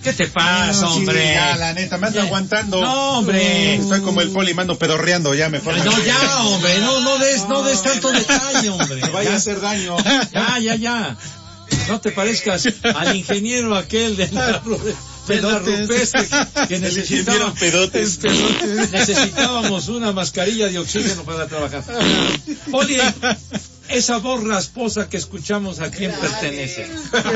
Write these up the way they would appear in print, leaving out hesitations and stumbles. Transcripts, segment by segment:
¿Qué te pasa, no, hombre? Sí, ya, la neta, me ando aguantando. No, hombre. Estoy como el Poli, me ando pedorreando, ya mejor. No, ya, hombre, no des tanto detalle, hombre. Me vaya a hacer daño. Ya. No te parezcas al ingeniero aquel de la rupestre que necesitábamos una mascarilla de oxígeno para trabajar. Poli, esa voz rasposa que escuchamos, ¿a quién pertenece?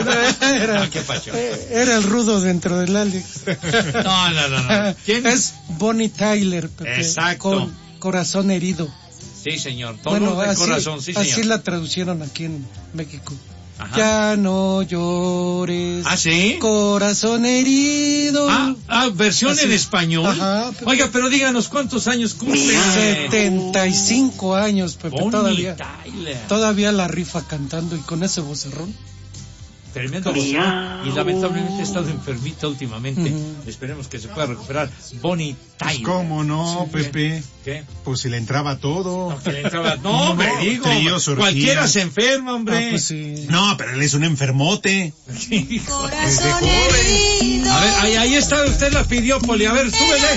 Era el rudo dentro del Alex. No. ¿Quién es? Bonnie Tyler, Pepe. Exacto. Con Corazón Herido. Sí, señor. Dolor de corazón, sí, señor. Así la traducieron aquí en México. Ajá. Ya no llores. ¿Ah, sí? Corazón herido. Versión así. En español. Ajá, Pepe. Oiga, pero díganos cuántos años cumple. 75 años, Pepe. Bonnie Todavía la rifa cantando y con ese vocerrón. Tremendo vocerrón. Y lamentablemente ha estado enfermita últimamente. Esperemos que se pueda recuperar. Bonnie Tyler. Pues, ¿cómo no, sí, Pepe? ¿Qué? Pues si le entraba todo. No, me digo. Cualquiera se enferma, hombre. Pues sí. No, pero él es un enfermote. Desde joven. A ver, ahí está, usted la pidió, Poli. A ver, súbele.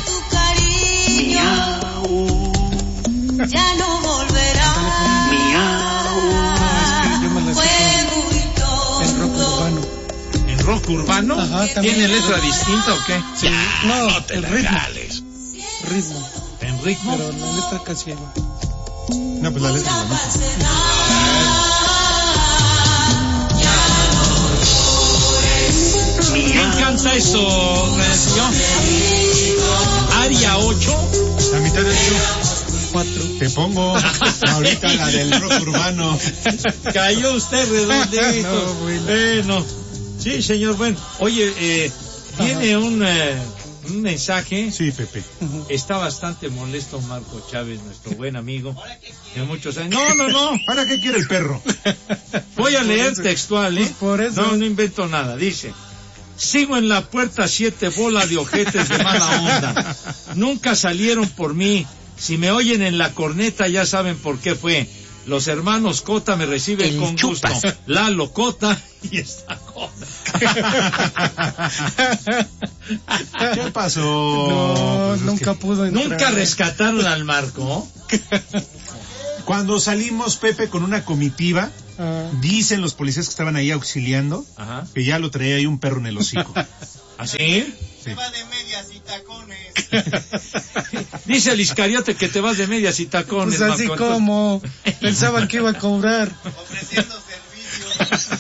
Miau. Ya no volverá. Miau. ¿En rock urbano? Ajá, ¿Tiene letra distinta o qué? Sí. No, te el regales. Ritmo. ¿En ritmo? Pero la letra casi igual. No, pues la letra es la misma. ¿Quién canta eso, señor? Aria 8. La mitad del show. 4. Te pongo ahorita la del rock urbano. Cayó usted redondito. No, bueno. Bueno. Sí, señor, bueno. Oye, viene un mensaje. Sí, Pepe. Está bastante molesto Marco Chávez, nuestro buen amigo de muchos años. No. ¿Para qué quiere el perro? Voy a leer textual, ¿eh? Por eso. No invento nada. Dice: sigo en la puerta 7 bola de ojetes de mala onda. Nunca salieron por mí. Si me oyen en la corneta ya saben por qué fue. Los hermanos Cota me reciben con gusto. Lalo Cota y esta Cota. ¿Qué pasó? No, Pues nunca pudo entrar. ¿Nunca rescataron al Marco? Cuando salimos, Pepe, con una comitiva, dicen los policías que estaban ahí auxiliando, que ya lo traía ahí un perro en el hocico. ¿Así? Sí. Se va de medias y tacones. Dice el Iscariote que te vas de medias y tacones. Pues así Marco, como pensaban que iba a cobrar. Ofreciendo servicios.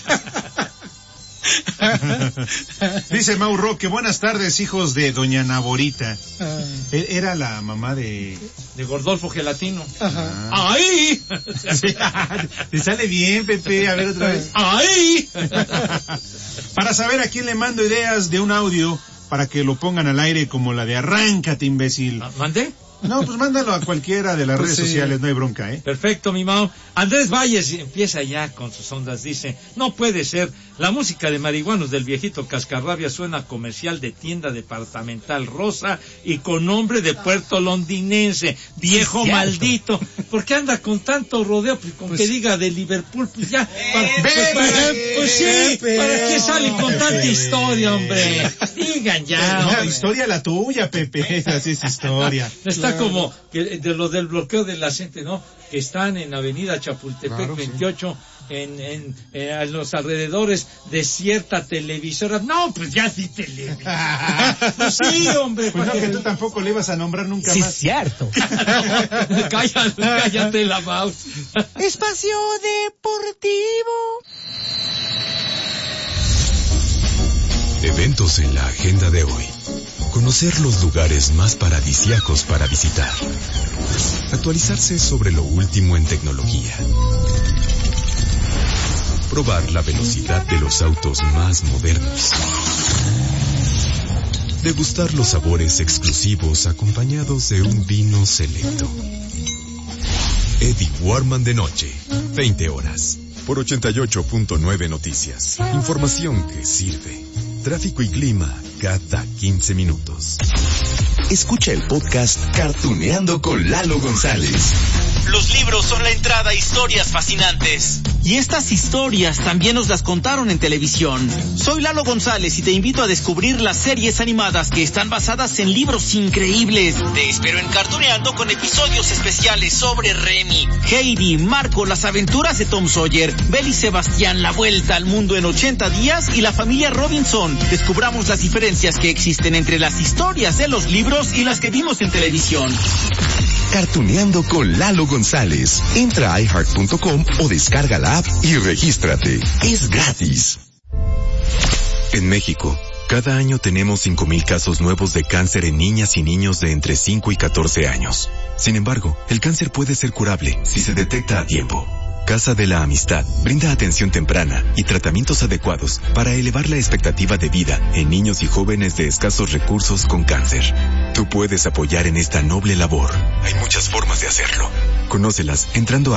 Dice Mau Roque, buenas tardes, hijos de doña Naborita. Era la mamá de Gordolfo Gelatino. Ajá. ¡Ay! Te sale bien, Pepe, a ver otra vez. ¡Ay! Para saber a quién le mando ideas de un audio para que lo pongan al aire como la de arráncate, imbécil. ¿Mandé? No, pues mándalo a cualquiera de las redes sociales, no hay bronca, ¿eh? Perfecto, mi Mao. Andrés Valles empieza ya con sus ondas, dice: no puede ser, la música de marihuanos del viejito Cascarrabia suena comercial de tienda departamental rosa y con nombre de puerto londinense, viejo maldito. ¿Por qué anda con tanto rodeo? Pues con que diga de Liverpool, pues ya. Pues sí, ¿para qué sale con tanta historia, hombre? Digan ya. No, historia la tuya, Pepe, así es historia. Está como que de lo del bloqueo de la gente, ¿no? Que están en Avenida Chapultepec 28, en los alrededores de cierta televisora. No, pues ya sí televisora. Pues sí, hombre. Pues no, que tú tampoco le ibas a nombrar nunca sí, más. Sí, cierto. No, cállate la mouse. Espacio Deportivo. Eventos en la agenda de hoy. Conocer los lugares más paradisíacos para visitar. Actualizarse sobre lo último en tecnología. Probar la velocidad de los autos más modernos. Degustar los sabores exclusivos acompañados de un vino selecto. Eddie Warman de noche, 20 horas, por 88.9 Noticias. Información que sirve. Tráfico y clima cada 15 minutos. Escucha el podcast Cartuneando con Lalo González. Los libros son la entrada a historias fascinantes. Y estas historias también nos las contaron en televisión. Soy Lalo González y te invito a descubrir las series animadas que están basadas en libros increíbles. Te espero en Cartooneando con episodios especiales sobre Remy, Heidi, Marco, las aventuras de Tom Sawyer, Belle y Sebastián, la vuelta al mundo en 80 días y la familia Robinson. Descubramos las diferencias que existen entre las historias de los libros y las que vimos en televisión. Cartooneando con Lalo González. Entra a iHeart.com o descarga la app y regístrate. Es gratis. En México, cada año tenemos 5,000 casos nuevos de cáncer en niñas y niños de entre 5 y 14 años. Sin embargo, el cáncer puede ser curable si se detecta a tiempo. Casa de la Amistad brinda atención temprana y tratamientos adecuados para elevar la expectativa de vida en niños y jóvenes de escasos recursos con cáncer. Tú puedes apoyar en esta noble labor. Hay muchas formas de hacerlo. Conócelas entrando a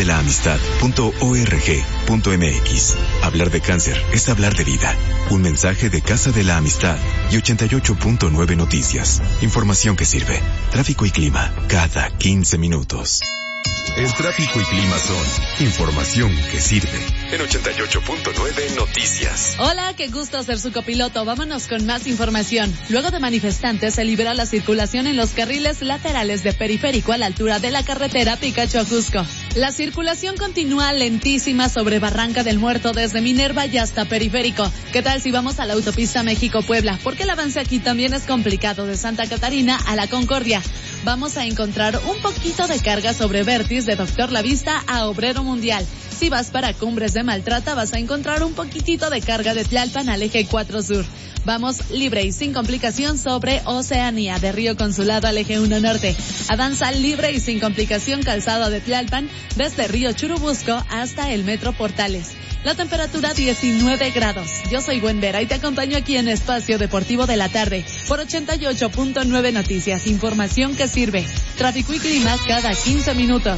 casadelaamistad.org.mx. Hablar de cáncer es hablar de vida. Un mensaje de Casa de la Amistad y 88.9 Noticias. Información que sirve. Tráfico y clima cada 15 minutos. El tráfico y clima son información que sirve. En 88.9 Noticias. Hola, qué gusto ser su copiloto. Vámonos con más información. Luego de manifestantes, se libera la circulación en los carriles laterales de Periférico a la altura de la carretera Picacho a Cusco. La circulación continúa lentísima sobre Barranca del Muerto desde Minerva y hasta Periférico. ¿Qué tal si vamos a la autopista México-Puebla? Porque el avance aquí también es complicado, de Santa Catarina a La Concordia. Vamos a encontrar un poquito de carga sobre Vértiz de Doctor La Vista a Obrero Mundial. Si vas para Cumbres de Maltrata, vas a encontrar un poquitito de carga de Tlalpan al eje 4 Sur. Vamos libre y sin complicación sobre Oceanía, de Río Consulado al eje 1 Norte. Avanza libre y sin complicación Calzada de Tlalpan, desde Río Churubusco hasta el Metro Portales. La temperatura 19 grados. Yo soy Gwen Vera y te acompaño aquí en Espacio Deportivo de la Tarde por 88.9 Noticias. Información que sirve. Tráfico y clima cada 15 minutos.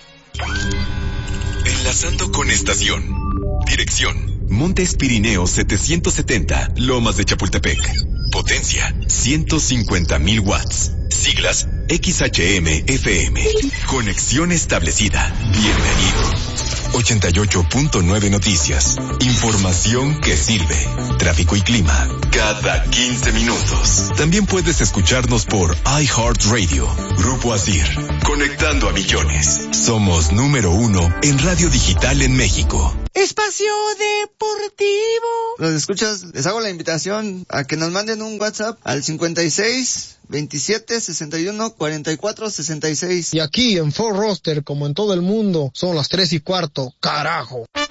Enlazando con estación. Dirección: Montes Pirineos 770, Lomas de Chapultepec. Potencia: 150,000 watts. Siglas: XHM-FM. Conexión establecida. Bienvenido. 88.9 Noticias. Información que sirve. Tráfico y clima cada 15 minutos. También puedes escucharnos por iHeartRadio. Grupo Asir. Conectando a millones. Somos número 1 en radio digital en México. Espacio Deportivo. Los escuchas, les hago la invitación a que nos manden un WhatsApp al 56 27 61 44 66. Y aquí en Fort Roster, como en todo el mundo, son las 3:15, carajo.